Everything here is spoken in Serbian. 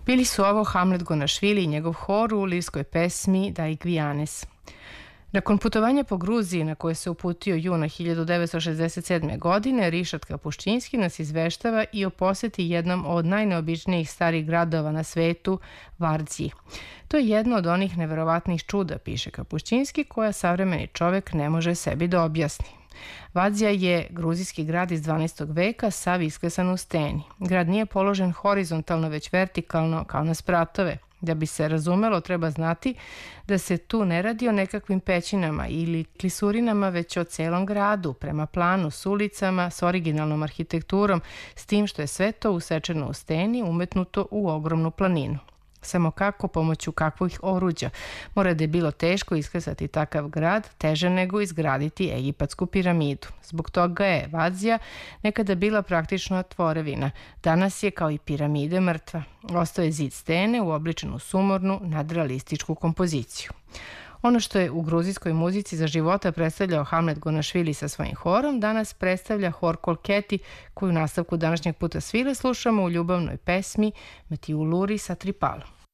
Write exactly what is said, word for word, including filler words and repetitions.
Bili su ovo Hamlet Gonašvili i njegov hor u lirskoj pesmi Dai Gvianes. Nakon putovanja po Gruziji na koje se uputio juna hiljadu devetsto šezdeset sedme. godine, Rišat Kapuščinski nas izveštava i o poseti jednom od najneobičnijih starih gradova na svetu, Vardziji. To je jedno od onih neverovatnih čuda, piše Kapuščinski, koja savremeni čovek ne može sebi da objasni. Vardzija je gruzijski grad iz dvanaestog veka, sav isklesan u steni. Grad nije položen horizontalno, već vertikalno, kao na spratove. Da bi se razumelo, treba znati da se tu ne radi o nekakvim pećinama ili klisurinama, već o celom gradu, prema planu, s ulicama, s originalnom arhitekturom, s tim što je sve to usečeno u steni, umetnuto u ogromnu planinu. Samo kako, pomoću kakvih oruđa. Mora da je bilo teško isklesati takav grad, teže nego izgraditi egipatsku piramidu. Zbog toga je Vardzija nekada bila praktično tvorevina. Danas je, kao i piramide, mrtva. Ostao je zid stene uobličen u sumornu, nadrealističku kompoziciju. Ono što je u gruzijskoj muzici za života predstavljao Hamlet Gonašvili sa svojim horom, danas predstavlja hor Kolketi, koju u nastavku današnjeg puta svile slušamo u ljubavnoj pesmi Metiuluri sa Tripalom.